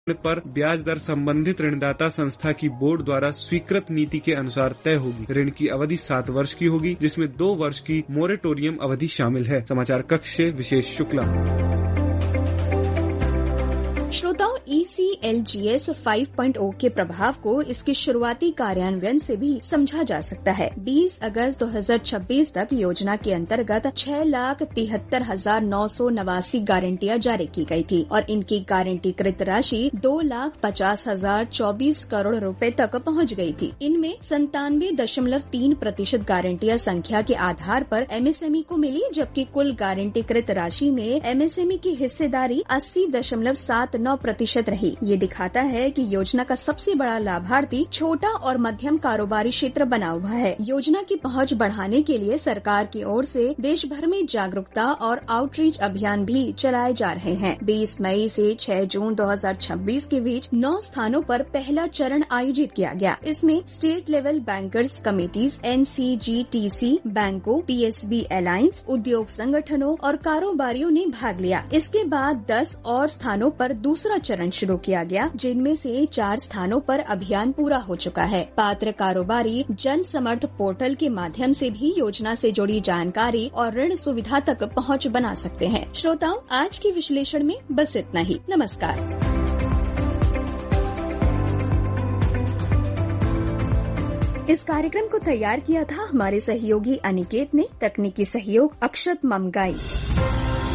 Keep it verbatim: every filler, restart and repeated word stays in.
पर ब्याज दर संबंधित ऋणदाता संस्था की बोर्ड द्वारा स्वीकृत नीति के अनुसार तय होगी। ऋण की अवधि सात वर्ष की होगी, जिसमें दो वर्ष की मोरेटोरियम अवधि शामिल है। समाचार कक्ष से विशेष शुक्ला। श्रोताओं, ई C L G S five point ओ के प्रभाव को इसके शुरुआती कार्यान्वयन से भी समझा जा सकता है। बीस अगस्त दो हज़ार छब्बीस तक योजना के अंतर्गत छह लाख तिहत्तर हजार नौ सौ नवासी गारंटियां जारी की गई थी और इनकी गारंटीकृत राशि दो लाख पचास हजार चौबीस करोड़ रुपए तक पहुंच गई थी। इनमें संतानवे दशमलव तीन प्रतिशत गारंटियां संख्या के आधार पर एम एस एम ई को मिली, जबकि कुल गारंटीकृत राशि में एम एस एम ई की हिस्सेदारी अस्सी दशमलव सात नौ प्रतिशत रही। ये दिखाता है कि योजना का सबसे बड़ा लाभार्थी छोटा और मध्यम कारोबारी क्षेत्र बना हुआ है। योजना की पहुंच बढ़ाने के लिए सरकार की ओर से देश भर में जागरूकता और आउटरीच अभियान भी चलाए जा रहे हैं। बीस मई से छह जून दो हज़ार छब्बीस के बीच नौ स्थानों पर पहला चरण आयोजित किया गया। इसमें state level bankers committees, N C G T C, बैंकों, पी एस बी अलायंस, उद्योग संगठनों और कारोबारियों ने भाग लिया। इसके बाद दस और स्थानों पर दूसरा चरण शुरू किया गया, जिनमें से चार स्थानों पर अभियान पूरा हो चुका है। पात्र कारोबारी जन समर्थ पोर्टल के माध्यम से भी योजना से जुड़ी जानकारी और ऋण सुविधा तक पहुंच बना सकते हैं। श्रोताओं, आज के विश्लेषण में बस इतना ही। नमस्कार। इस कार्यक्रम को तैयार किया था हमारे सहयोगी अनिकेत ने। तकनीकी सहयोग अक्षत ममगाई।